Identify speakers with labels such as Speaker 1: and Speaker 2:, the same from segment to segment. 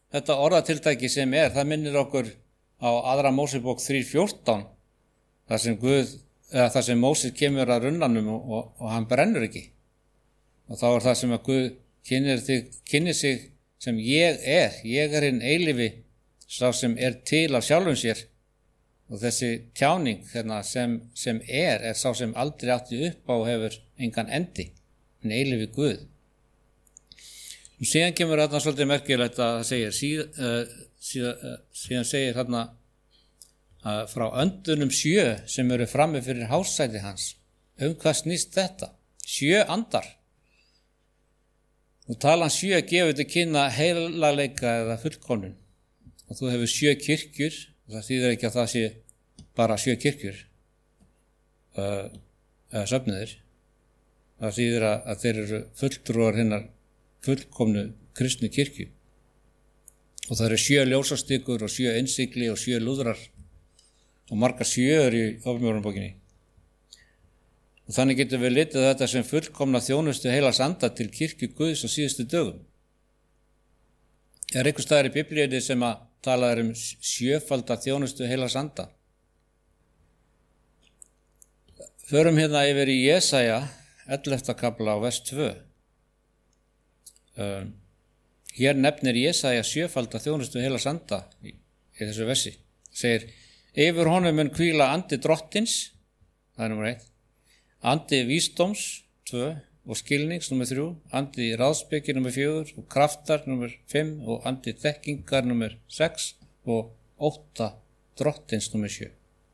Speaker 1: þetta orðatiltæki sem það minnir okkur á aðra Mósebók 3:14, þar sem Móses kemur að runnanum og hann brennur ekki. Og þá það sem að Guð kynnir sig sem ég er hinn eilífi, sá sem til af sjálfum sér. Og þessi tjáning sem sá sem aldrei átti upp á og hefur engan endi, hinn eilífi Guð. Og síðan kemur þarna svolítið merkilegt að það segir, síðan segir þarna frá öndunum 7 sem eru frammi fyrir hásæti hans. Hvað snýst þetta? 7 andar. Og talan 7 gefur til kynna heilagleika eða fullkomnun. Og þú hefur 7 kirkjur, og það þýðir ekki að það sé bara 7 kirkjur eða söfnuðir. Það þýðir að þeir eru fulltrúar hinnar fullkomnu kristnu kirkju. Og það eru 7 ljósastikur og 7 innsigli og 7 lúðrar og margar 7 í Åpenbarunarbókinni. Og þannig getum við litið þetta sem fullkomna þjónustu heilags anda til kirkju Guðs á síðustu dögum. Einhvers staðar í Biblíunni sem að tala um 7-falda þjónustu heilags anda. Förum hérna yfir í Jesaja 11. kafla á vers 2. Hér nefnir Jesaja 7-falda þjónustu heilags anda í þessu versi. Segir, yfir honum mun hvíla andi drottins, það er númer 1, andi vísdóms, 2, og skilnings, númer 3, andi ráðspeki, númer 4, og kraftar, númer 5, og andi þekkingar, númer 6, og 8 drottins, númer 7.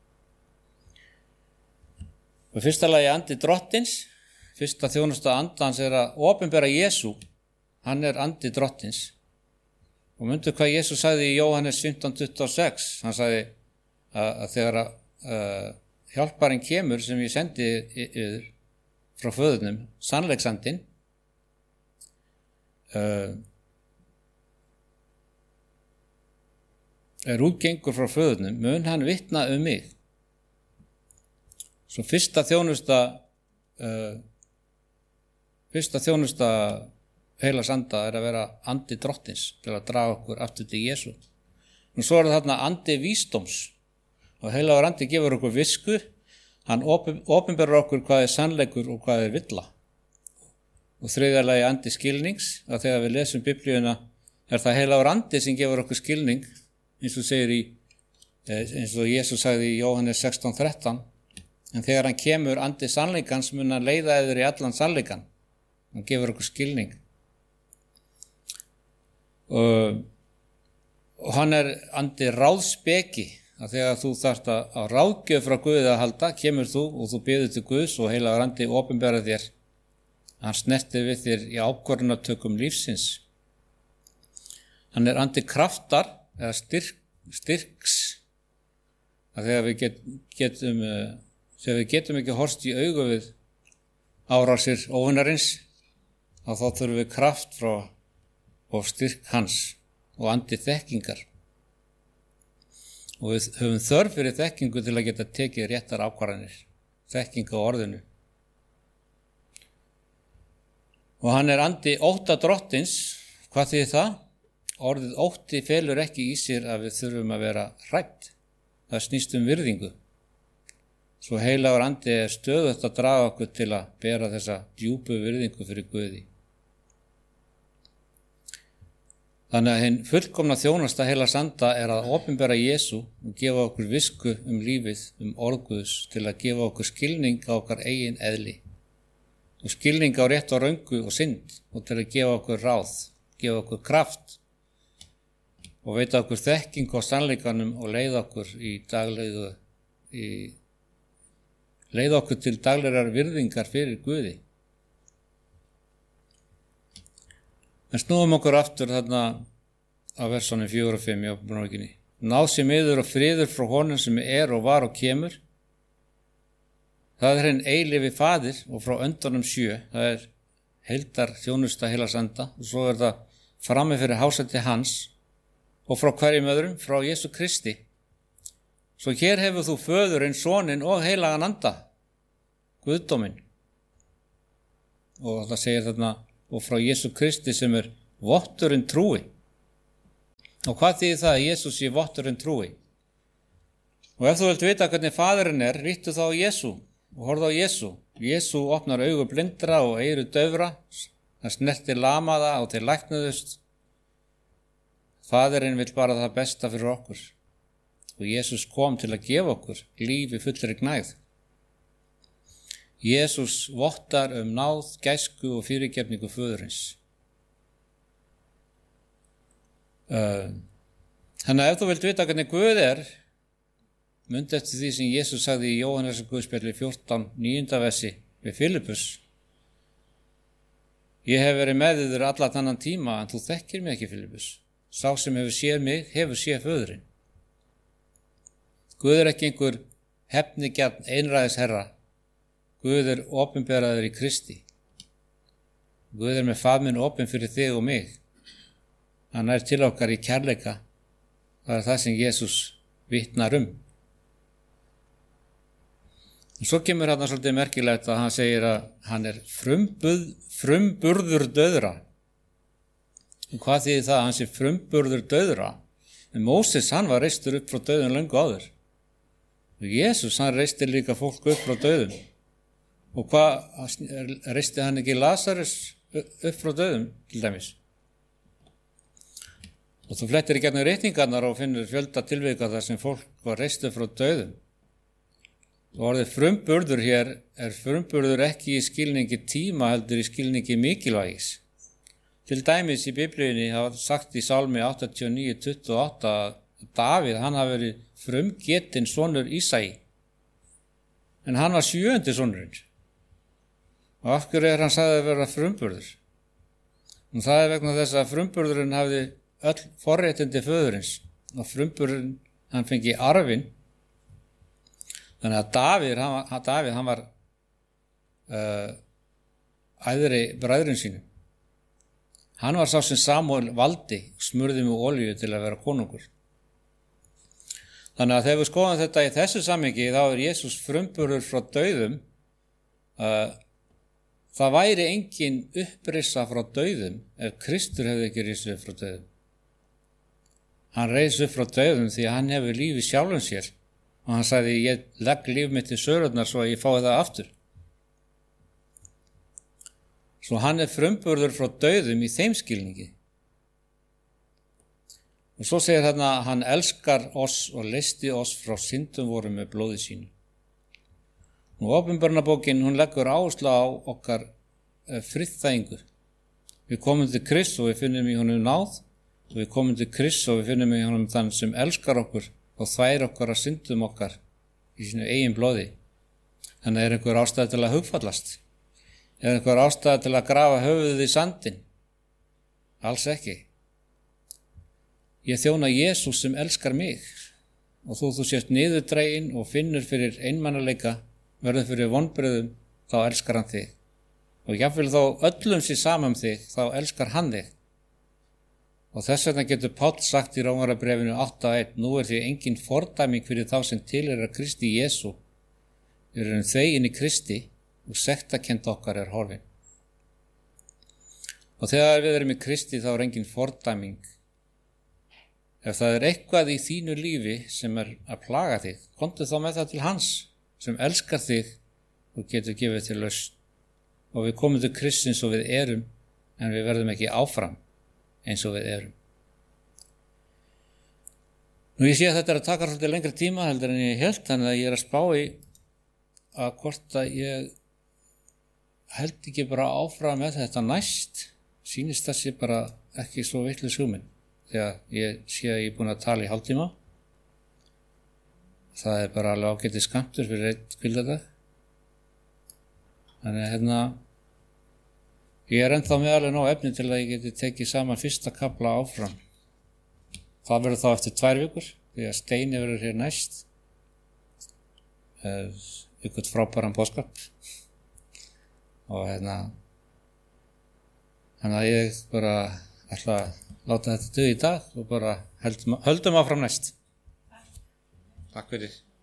Speaker 1: Og fyrsta lagi andi drottins, fyrsta þjónusta andans að opinbera Jesú. Hann andi drottins. Og myndu hvað Jesús sagði í Jóhannes 15:26. Hann sagði að þegar hjálparinn kemur sem ég sendi yfir frá föðurnum, sannleiksandinn, útgengur frá föðurnum, mun hann vitna mig. Svo fyrsta þjónusta heilags anda að vera andi drottins til að draga okkur aftur til Jesú. Og svo það þarna andi vísdóms. Og heilagur andi gefur okkur visku, hann opinberar okkur hvað sannleikur og hvað villa. Og þriðja lagi andi skilnings, að þegar við lesum Biblíuna það heilagur andi sem gefur okkur skilning, eins og Jesús sagði í Jóhannes 16:13, en þegar hann kemur andi sannleikans mun hann leiða yfir í allan sannleikan. Hann gefur okkur skilning. Og hann andi ráðspeki, að þegar þú þarft að ráðgjöf frá Guði að halda, kemur þú og þú biður til Guðs og heilagur andi opinbera þér. Hann snertir við þér í ákvörðunartökum lífsins. Hann andi kraftar eða styrks, að þegar við getum ekki horfst í augu við árásir óvinarins, þá þurfum við kraft frá og styrk hans og andi þekkingar. Og við höfum þörf fyrir þekkingu til að geta tekið réttar ákvarðanir, þekking á orðinu. Og hann andi ótta drottins. Hvað þýðir það? Orðið ótti felur ekki í sér að við þurfum að vera hrædd. Það snýst virðingu. Svo heilagur andi stöðugt að draga okkur til að bera þessa djúpu virðingu fyrir Guði. Þannig að hinn fullkomna þjónusta heilags anda að opinbera Jesú og gefa okkur visku lífið, orð Guðs, til að gefa okkur skilning á okkar eigin eðli og skilning á rétt og röngu og synd og til að gefa okkur ráð, gefa okkur kraft og veita okkur þekking á sannleikanum og leiða okkur til daglegar virðingar fyrir Guði. En snúum okkur aftur þarna á versunum 4 og 5 í Åpenbarunarbókinni. Náð sé miður og friður frá honum sem og var og kemur. Það hinn eilífi faðir og frá öndunum 7, það heildar þjónusta heilags anda og svo það frammi fyrir hásæti hans og frá hverjum öðrum, frá Jesú Kristi. Svo hér hefur þú föðurinn, soninn og heilagan anda, Guðdóminn. Og það segir þarna og frá Jesú Kristi sem votturinn trúi. Og hvað þýðir það að Jesús sé votturinn trúi? Og ef þú vilt vita hvernig faðurinn ríttu þá á Jesú og horfðu á Jesú. Jesú opnar augu blindra og eyru daufra, hann snerti lamaða og þeir læknuðust. Faðurinn vill bara það besta fyrir okkur og Jesús kom til að gefa okkur lífi fullri gnægð. Jesús vottar náð, gæsku og fyrirgefningu föðurins. Þannig að ef þú vilt vita hvernig Guð mundi eftir því sem Jesús sagði í Jóhannesar Guðspjalli 14, 9. versi við Filippus. Ég hef verið með þér alla þennan tíma, en þú þekkir mig ekki, Filippus. Sá sem hefur séð mig, hefur séð föðurinn. Guð ekki einhver hefnigjarn einræðisherra. Guð opinberaður í Kristi. Guð með faðminn opin fyrir þig og mig. Hann til okkar í kærleika. Það það sem Jesús vitnar Og svo kemur hann svolítið merkilegt að hann segir að hann frumburður dauðra. Og hvað þýðir það að hann sé frumburður dauðra? En Móses, hann var reistur upp frá dauðum löngu áður. Og Jesús, hann reistir líka fólk upp frá dauðum. Og hvað reisti hann ekki Lazarus upp frá dauðum, til dæmis? Og þú flettir í gegnum reikningarnar og finnur fjölda tilvika þar sem fólk var reist upp frá dauðum. Og orðið frumburður hér frumburður ekki í skilningi tíma heldur í skilningi mikilvægis. Til dæmis í Biblíunni hafa sagt í Sálmi 89:28 að Davíð, hann hafi verið frumgetinn sonur Ísai. En hann var 7. sonurinn. Og af hverju hann sagði að vera frumburður? Og það vegna þess að frumburðurinn hafði öll forréttindi föðurins. Og frumburðurinn, hann fengi arfinn. Þannig að Davíð hann var æðri bræðurinn sínum. Hann var sá sem Samúel valdi og smurði með olíu til að vera konungur. Þannig að þegar við skoðum þetta í þessu samhengi, þá Jesús frumburður frá dauðum. Það væri engin upprisa frá dauðum ef Kristur hefði ekki risið upp frá dauðum. Hann reis upp frá dauðum því að hann hefur lífi sjálfum sér. Og hann sagði, ég legg líf mitt til sörurnar svo að ég fái það aftur. Svo hann frumburður frá dauðum í þeim skilningi. Og svo segir hann að hann elskar oss og leysti oss frá syndum vorum með blóði sínu. Og Åpenbarnabókin, hún leggur áherslu á okkar friðþægingu. Við komum til Krists og við finnum í honum náð. Og við komum til Krists og við finnum í honum þann sem elskar okkur. Og þvær okkar að syndum okkar í sínu eigin blóði. Þannig einhver ástæða til að hugfallast? Einhver ástæða til að grafa höfuðið í sandinn? Alls ekki. Ég þjóna Jesús sem elskar mig. Og þú sést niðurdregin og finnur fyrir einmanaleika, verður fyrir vonbrigðum, þá elskar hann þig. Og jafnvel þó öllum sé saman þig, þá elskar hann þig. Og þess vegna getur Páll sagt í Rómarbréfinu 8:1, nú því engin fordæming fyrir þá sem tilheyra Kristi Jesú. Við erum þvegin í Kristi og sektarkennd okkar horfin. Og þegar við erum í Kristi þá engin fordæming. Ef það eitthvað í þínu lífi sem að plaga þig, komdu þá með það til hans sem elskar þig og getur gefið til lausn. Og við komum til Kristi eins og við erum, en við verðum ekki áfram eins og við erum. Nú ég sé að þetta að taka svolítið lengri tíma heldur en ég held, þannig að ég að spá í að hvort að ég held ekki bara áfram með þetta næst, sýnist það sé bara ekki svo vitlaus hugmynd, þegar ég sé að ég er búin að tala í hálftíma. Það bara alveg ágætið skammtur fyrir einn skildadag. Þannig að ég ennþá með alveg nóg efni til að ég geti tekið saman fyrsta kafla áfram. Það verður þá eftir 2 vikur, því að Steini verður hér næst. Ykkur frábæran boðskap. Og þannig að ég bara ætla að láta þetta duga í dag og bara höldum áfram næst. Takk fyrir.